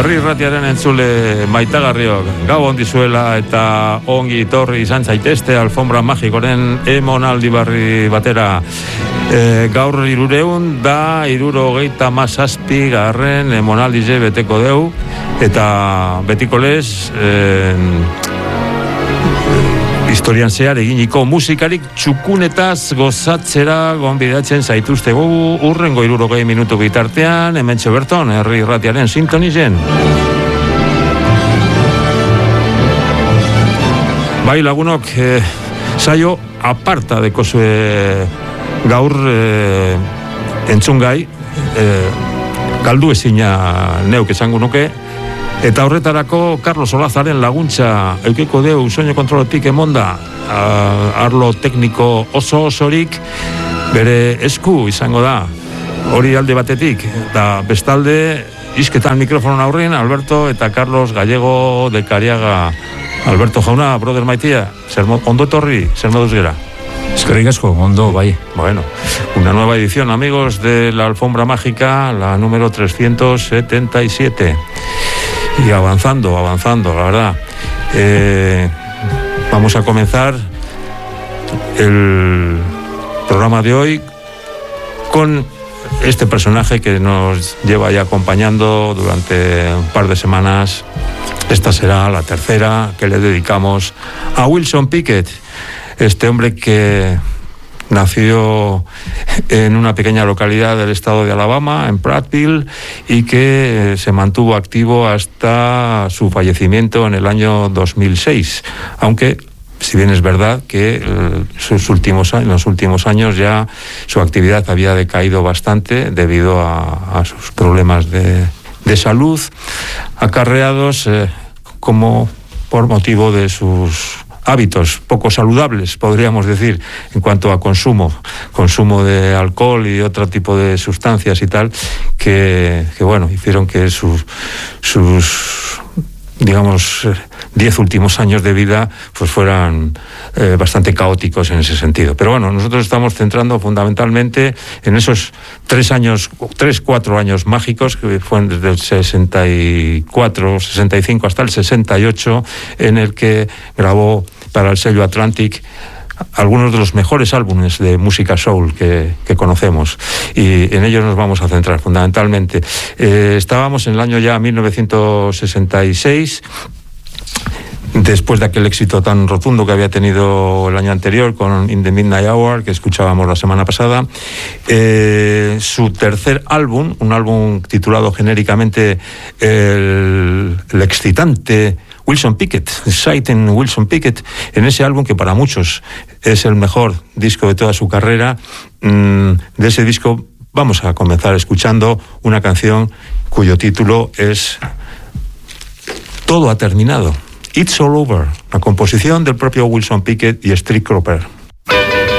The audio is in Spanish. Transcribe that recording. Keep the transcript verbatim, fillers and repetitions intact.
Herri Irratiaren entzule maitagarriok, gabon dizuela eta ongi torri izan zaitezte Alfombra Magikoren emonaldi barri batera. E, gaur irureun da iruro hogeita mazazpi garren emonaldize beteko deu, eta betiko lez e, historian zehar eginiko musikarik txukunetaz gozatzera gonbidatzen zaituzte gu urrengo irurogei minutu bitartean, hementxe berton, Herri Irratiaren sintonizen. Bai lagunok, eh, saio aparta dekozue gaur eh, entzungai, eh, galdu ezina neuk esango nuke, eta horretarako Carlos Olazaren laguntza eukeko deu soinu kontroletik emonda, uh, arlo tekniko oso osorik bere esku izango da, hori alde batetik, eta bestalde izketan mikrofonon aurrin Alberto eta Carlos Gallego de Cariaga. Alberto jauna, brother maitia, zer ondo etorri, zer moduz gera? Eskerrik asko, ondo, bai. Bueno, una nueva edición, amigos, de la Alfombra Mágica, la número trescientos setenta y siete. Y avanzando, avanzando, la verdad. Eh, vamos a comenzar el programa de hoy con este personaje que nos lleva ya acompañando durante un par de semanas. Esta será la tercera que le dedicamos a Wilson Pickett, este hombre que nació en una pequeña localidad del estado de Alabama, en Prattville, y que se mantuvo activo hasta su fallecimiento en el año dos mil seis, aunque si bien es verdad que eh, sus últimos, en los últimos años ya su actividad había decaído bastante debido a, a sus problemas de, de salud acarreados eh, como por motivo de sus hábitos poco saludables, podríamos decir, en cuanto a consumo, consumo de alcohol y otro tipo de sustancias y tal, que, que bueno, hicieron que sus, sus digamos, diez últimos años de vida pues fueran eh, bastante caóticos en ese sentido. Pero bueno, nosotros estamos centrando fundamentalmente en esos tres años, tres, cuatro años mágicos, que fueron desde el sesenta y cuatro, sesenta y cinco hasta el sesenta y ocho, en el que grabó para el sello Atlantic algunos de los mejores álbumes de música soul que, que conocemos, y en ellos nos vamos a centrar fundamentalmente. Eh, estábamos en el año ya mil novecientos sesenta y seis, después de aquel éxito tan rotundo que había tenido el año anterior con In the Midnight Hour, que escuchábamos la semana pasada. Eh, su tercer álbum, un álbum titulado genéricamente el, el excitante Wilson Pickett, Exciting Wilson Pickett, en ese álbum que para muchos es el mejor disco de toda su carrera. De ese disco vamos a comenzar escuchando una canción cuyo título es Todo ha terminado, It's All Over, la composición del propio Wilson Pickett y Street Cropper.